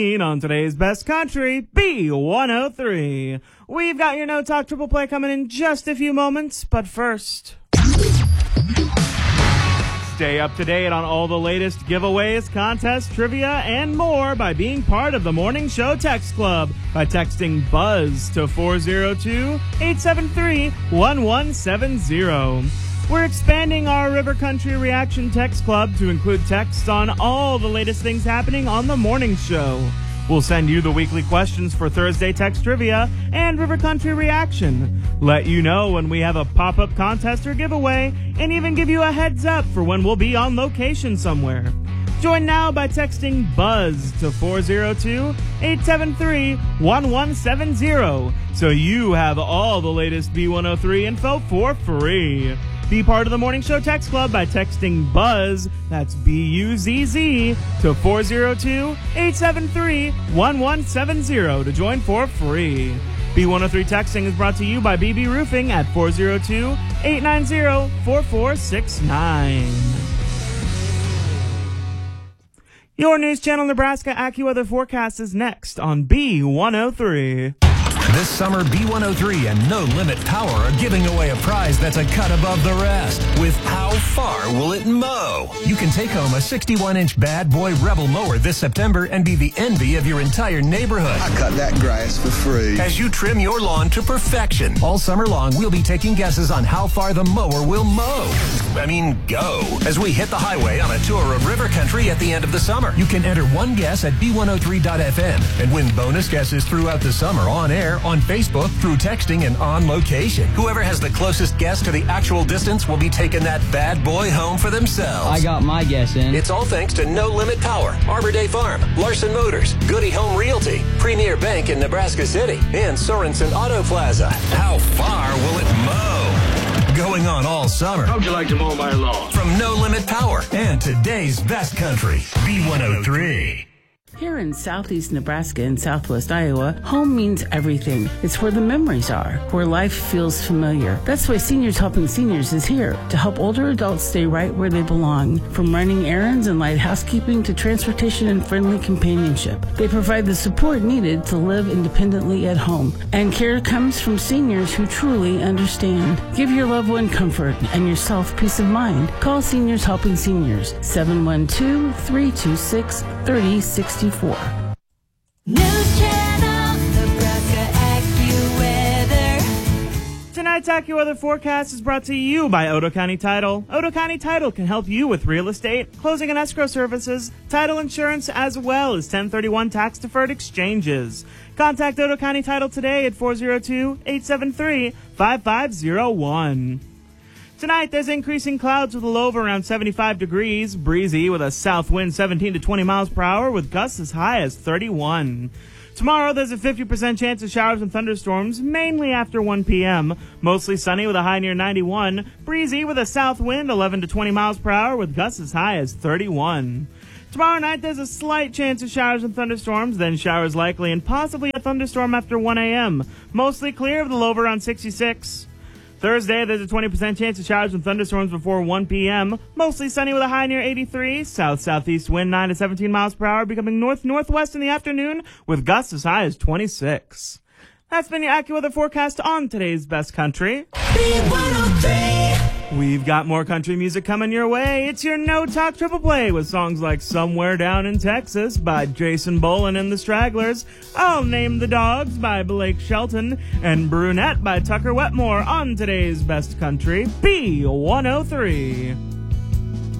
On today's Best Country, B103. We've got your No Talk Triple Play coming in just a few moments, but first, stay up to date on all the latest giveaways, contests, trivia, and more by being part of the Morning Show Text Club by texting BUZZ to 402-873-1170. We're expanding our River Country Reaction Text Club to include texts on all the latest things happening on the morning show. We'll send you the weekly questions for Thursday Text Trivia and River Country Reaction, let you know when we have a pop-up contest or giveaway, and even give you a heads up for when we'll be on location somewhere. Join now by texting BUZZ to 402-873-1170 so you have all the latest B103 info for free. Be part of the Morning Show Text Club by texting BUZZ, that's B-U-Z-Z, to 402-873-1170 to join for free. B103 texting is brought to you by BB Roofing at 402-890-4469. Your News Channel Nebraska AccuWeather forecast is next on B103. This summer, B103 and No Limit Power are giving away a prize that's a cut above the rest with How Far Will It Mow? You can take home a 61-inch Bad Boy Rebel mower this September and be the envy of your entire neighborhood. I cut that grass for free. As you trim your lawn to perfection. All summer long, we'll be taking guesses on how far the mower will mow. Go. As we hit the highway on a tour of River Country at the end of the summer. You can enter one guess at B103.fm and win bonus guesses throughout the summer on air, on Facebook, through texting, and on location. Whoever has the closest guess to the actual distance will be taking that bad boy home for themselves. I got my guess in. It's all thanks to No Limit Power, Arbor Day Farm, Larson Motors, Goody Home Realty, Premier Bank in Nebraska City, and Sorensen Auto Plaza. How far will it mow? Going on all summer. How'd you like to mow my lawn? From No Limit Power and today's Best Country, B103. Here in southeast Nebraska and southwest Iowa, home means everything. It's where the memories are, where life feels familiar. That's why Seniors Helping Seniors is here to help older adults stay right where they belong. From running errands and light housekeeping to transportation and friendly companionship, they provide the support needed to live independently at home. And care comes from seniors who truly understand. Give your loved one comfort and yourself peace of mind. Call Seniors Helping Seniors, 712-326-3064. News Channel, Nebraska AccuWeather. Tonight's AccuWeather forecast is brought to you by Otoe County Title. Otoe County Title can help you with real estate, closing and escrow services, title insurance, as well as 1031 tax-deferred exchanges. Contact Otoe County Title today at 402-873-5501. Tonight, there's increasing clouds with a low of around 75 degrees, breezy with a south wind 17 to 20 miles per hour with gusts as high as 31. Tomorrow, there's a 50% chance of showers and thunderstorms, mainly after 1 p.m. Mostly sunny with a high near 91, breezy with a south wind 11 to 20 miles per hour with gusts as high as 31. Tomorrow night, there's a slight chance of showers and thunderstorms, then showers likely and possibly a thunderstorm after 1 a.m. Mostly clear with a low of around 66. Thursday, there's a 20% chance of showers and thunderstorms before 1 p.m. Mostly sunny with a high near 83. South-southeast wind 9 to 17 miles per hour, becoming north-northwest in the afternoon with gusts as high as 26. That's been your AccuWeather forecast on today's Best Country. B103. We've got more country music coming your way. It's your No Talk Triple Play with songs like Somewhere Down in Texas by Jason Boland and the Stragglers, I'll Name the Dogs by Blake Shelton, and Brunette by Tucker Wetmore on today's Best Country, B103.